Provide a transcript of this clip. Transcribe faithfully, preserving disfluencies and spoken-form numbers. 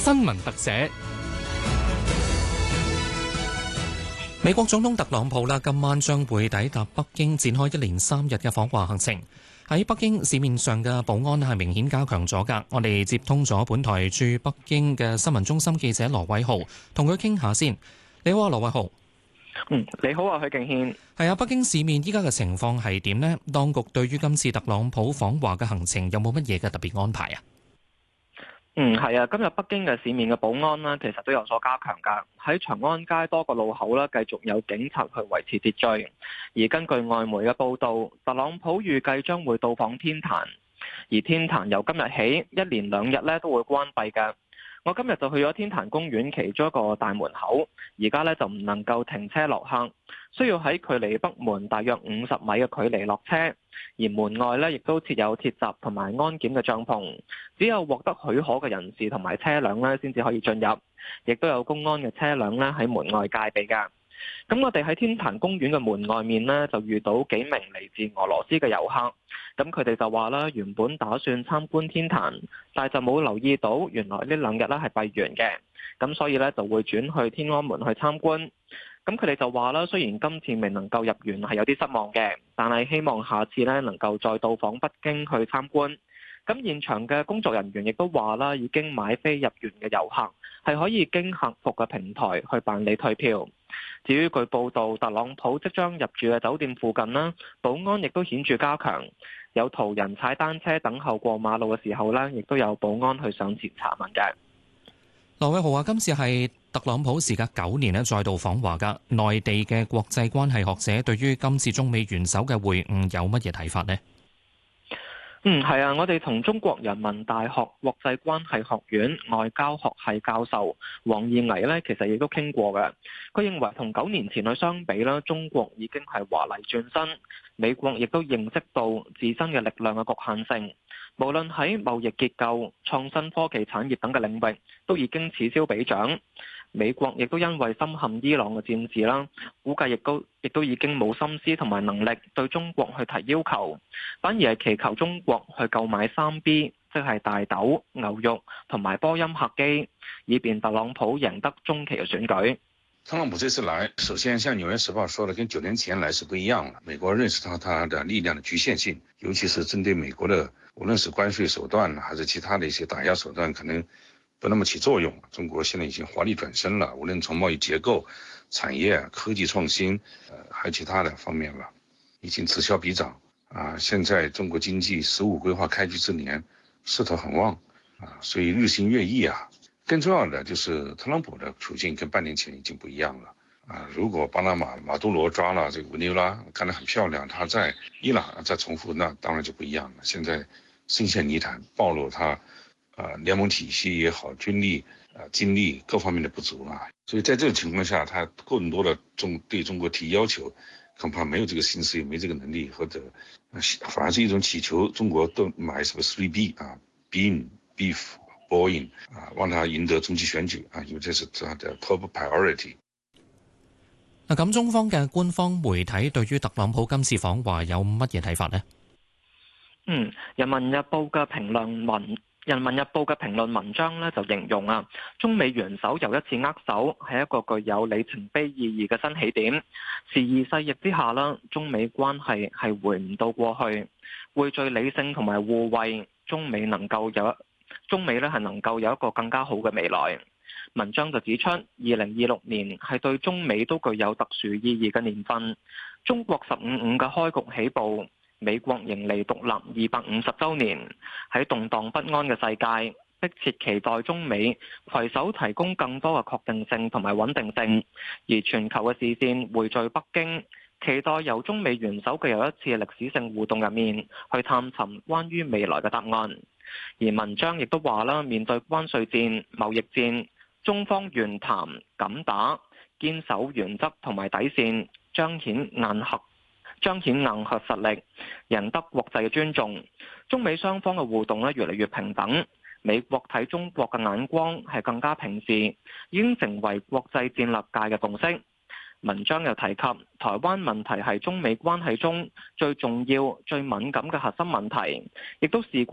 新聞特寫。美國總統特朗普啦，今晚將會抵達北京，展開一連三日嘅訪華行程。喺北京市面上嘅保安係明顯加強咗㗎。我哋接通咗本台駐北京嘅新聞中心記者羅偉豪，同佢傾下先。你好啊，羅偉豪。 嗯，你好啊，許敬軒。 係啊，北京市面依家嘅情況係點呢？當局對於今次特朗普訪華嘅行程有冇乜嘢嘅特別安排啊？ 嗯，係啊，今日北京嘅市面嘅保安呢，其實都有所加強噶。喺長安街多個路口呢，繼續有警察去維持秩序。而根據外媒嘅報道，特朗普預計將會到訪天壇，而天壇由今日起一連兩日呢都會關閉嘅。我今日就去咗天壇公園其中一個大門口，而家呢就唔能夠停車落客，需要喺距離北門大約五十米嘅距離落車，而門外呢亦都設有鐵閘同埋安檢嘅帳篷，只有獲得許可嘅人士同埋車輛呢先至可以進入，亦都有公安嘅車輛呢喺門外戒備㗎。咁我哋喺天壇公園嘅門外面呢，就遇到幾名嚟自俄羅斯嘅遊客，咁佢哋就話啦，原本打算參觀天壇，但係就冇留意到原來呢兩日呢係閉園嘅，咁所以呢就會轉去天安門去參觀。咁佢哋就話啦，雖然今次未能夠入園係有啲失望嘅，但係希望下次呢能夠再到訪北京去參觀。咁現場嘅工作人員亦都話啦，已經買飛入園嘅遊客係可以經客服嘅平台去辦理退票。至於據報道，特朗普即將入住嘅酒店附近啦，保安亦都顯著加強，有途人踩單車等候過馬路嘅時候呢，亦都有保安去上前查問嘅。 羅偉豪話：今次係特朗普時隔九年咧再度訪華噶，內地嘅國際關係學者對於今次中美元首嘅會晤有乜嘢睇法呢？ 嗯，係啊，我哋同中國人民大學國際關係學院外交學系教授王義毅呢，其實亦都傾過嘅。佢認為同九年前去相比啦，中國已經係華麗轉身，美國亦都認識到自身嘅力量嘅局限性，無論喺貿易結構、創新科技產業等嘅領域，都已經此消彼長。美國亦都因為深陷伊朗嘅戰事啦，估計亦都亦都已經冇心思同埋能力對中國去提要求，反而係祈求中國去購買三 B， 即係大豆、牛肉同埋波音客機，以便特朗普贏得中期嘅選舉。 特朗普這次來，首先像《紐約時報》說的，跟九年前來是不一樣了。美國認識到它的力量的局限性，尤其是針對美國的，無論是關稅手段還是其他的一些打壓手段，可能不那麼起作用。中國現在已經華麗轉身了，無論從貿易結構、產業、科技創新，呃，還有其他的方面吧，已經此消彼長。啊，現在中國經濟“十五”規劃開局之年，勢頭很旺，啊，所以日新月異啊。更重要的就是特朗普的處境跟半年前已經不一樣了。啊，如果巴拿馬馬杜羅抓了這個委內瑞拉，幹得很漂亮，他在伊朗再重複，那當然就不一樣了。現在深陷泥潭，暴露他。啊，聯盟體系也好，軍力、啊精力各方面的不足啊，所以在這種情況下，他更多的中對中國提要求，恐怕沒有這個心思，也沒這個能力，或者反而是一種祈求中國都買什麼 three B 啊 ，Beam、Beef、Boeing 啊，讓他贏得中期選舉啊，因為這是他的 top priority。 嗱，咁中方嘅官方媒體對於特朗普今次訪華有乜嘢睇法呢？ 嗯，《人民日報》嘅評論文。《人民日報》嘅評論文章呢，就形容啊，中美元首又一次握手，係一個具有里程碑意義嘅新起點。時移世易之下啦，中美關係係回唔到過去，匯聚理性同埋互惠，中美能夠有中美呢係能夠有一個更加好嘅未來。文章就指出，二零二六年係對中美都具有特殊意義嘅年份，中國十五五嘅開局起步。美國迎嚟獨立二百五十週年，喺動盪不安嘅世界，迫切期待中美攜手提供更多嘅確定性同埋穩定性，而全球嘅視線匯聚北京，期待由中美元首嘅又一次歷史性互動入面，去探尋關於未來嘅答案。而文章亦都話啦，面對關稅戰、貿易戰，中方願談敢打，堅守原則同埋底線，彰顯硬核。彰顯硬核實力，贏得國際嘅尊重。中美雙方嘅互動咧越嚟越平等，美國睇中國嘅眼光係更加平視，已經成為國際戰略界嘅共識。文章又提及，台灣問題係中美關係中最重要、最敏感嘅核心問題，亦都是